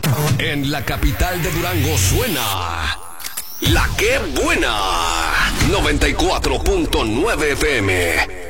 En la capital de Durango suena La Que Buena 94.9 FM.